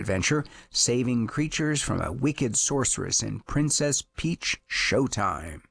adventure, saving creatures from a wicked sorceress in Princess Peach Showtime.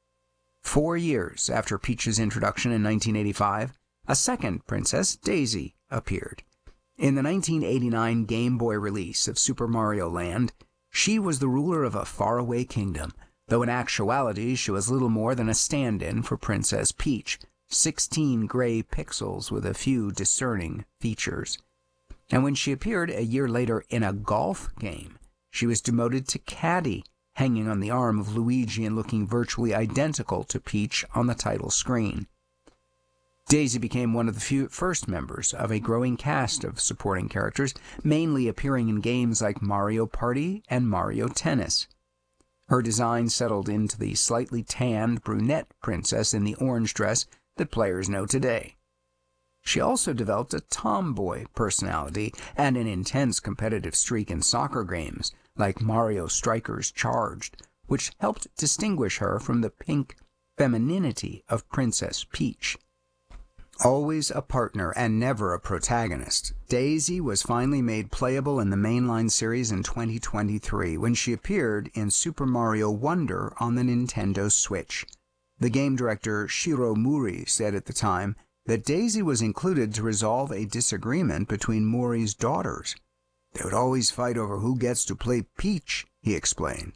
4 years after Peach's introduction in 1985, a second Princess, Daisy, appeared. In the 1989 Game Boy release of Super Mario Land, she was the ruler of a faraway kingdom, though in actuality she was little more than a stand-in for Princess Peach, 16 gray pixels with a few discerning features. And when she appeared a year later in a golf game, she was demoted to caddy, hanging on the arm of Luigi and looking virtually identical to Peach on the title screen. Daisy became one of the first members of a growing cast of supporting characters, mainly appearing in games like Mario Party and Mario Tennis. Her design settled into the slightly tanned brunette princess in the orange dress that players know today. She also developed a tomboy personality and an intense competitive streak in soccer games like Mario Strikers Charged, which helped distinguish her from the pink femininity of Princess Peach. Always a partner and never a protagonist, Daisy was finally made playable in the mainline series in 2023 when she appeared in Super Mario Wonder on the Nintendo Switch. The game director Shiro Muri said at the time that Daisy was included to resolve a disagreement between Mori's daughters. They would always fight over who gets to play Peach, he explained.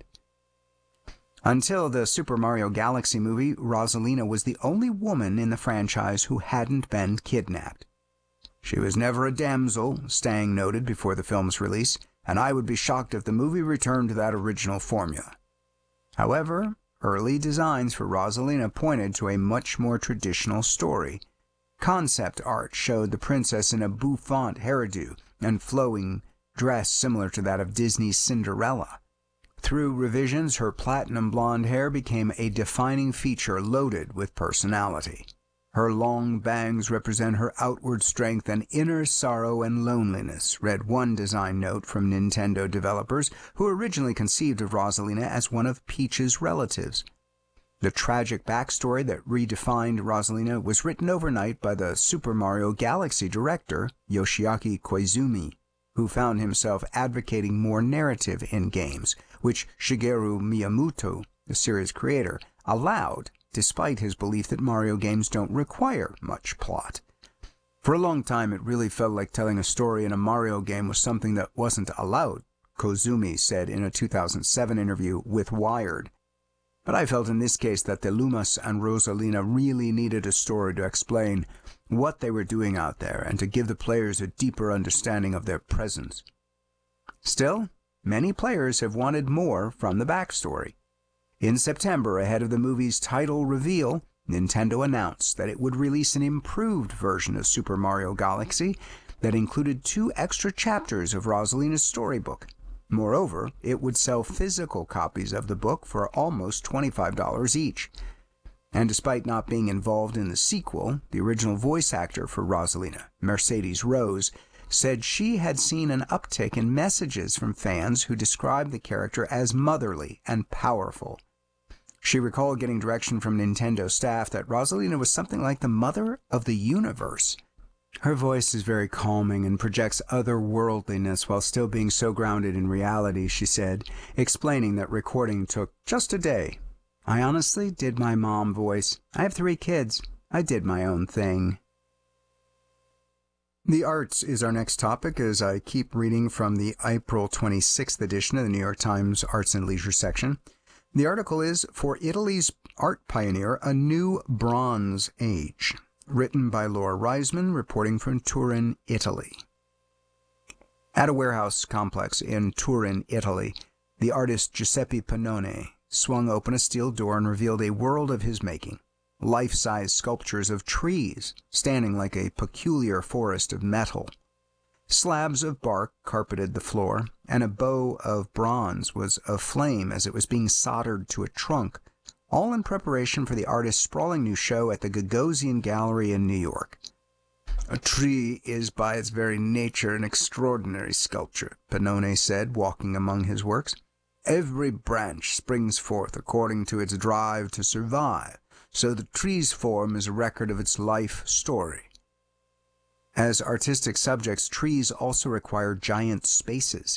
Until the Super Mario Galaxy movie, Rosalina was the only woman in the franchise who hadn't been kidnapped. She was never a damsel, Stang noted before the film's release, and I would be shocked if the movie returned to that original formula. However, early designs for Rosalina pointed to a much more traditional story. Concept art showed the princess in a bouffant hairdo and flowing dress similar to that of Disney's Cinderella. Through revisions, her platinum blonde hair became a defining feature loaded with personality. Her long bangs represent her outward strength and inner sorrow and loneliness, read one design note from Nintendo developers who originally conceived of Rosalina as one of Peach's relatives. The tragic backstory that redefined Rosalina was written overnight by the Super Mario Galaxy director, Yoshiaki Koizumi, who found himself advocating more narrative in games, which Shigeru Miyamoto, the series creator, allowed, despite his belief that Mario games don't require much plot. For a long time, it really felt like telling a story in a Mario game was something that wasn't allowed, Koizumi said in a 2007 interview with Wired. But I felt in this case that the Lumas and Rosalina really needed a story to explain what they were doing out there and to give the players a deeper understanding of their presence. Still, many players have wanted more from the backstory. In September, ahead of the movie's title reveal, Nintendo announced that it would release an improved version of Super Mario Galaxy that included 2 extra chapters of Rosalina's storybook. Moreover, it would sell physical copies of the book for almost $25 each. And despite not being involved in the sequel, the original voice actor for Rosalina, Mercedes Rose, said she had seen an uptick in messages from fans who described the character as motherly and powerful. She recalled getting direction from Nintendo staff that Rosalina was something like the mother of the universe. Her voice is very calming and projects otherworldliness while still being so grounded in reality, she said, explaining that recording took just a day. I honestly did my mom voice. I have 3 kids. I did my own thing. The arts is our next topic as I keep reading from the April 26th edition of the New York Times Arts and Leisure section. The article is For Italy's Art Pioneer, a New Bronze Age, written by Laura Reisman, reporting from Turin, Italy. At a warehouse complex in Turin, Italy, the artist Giuseppe Pannone swung open a steel door and revealed a world of his making. Life-size sculptures of trees, standing like a peculiar forest of metal. Slabs of bark carpeted the floor, and a bow of bronze was aflame as it was being soldered to a trunk, all in preparation for the artist's sprawling new show at the Gagosian Gallery in New York. A tree is by its very nature an extraordinary sculpture, Pannone said, walking among his works. Every branch springs forth according to its drive to survive, so the tree's form is a record of its life story. As artistic subjects, trees also require giant spaces,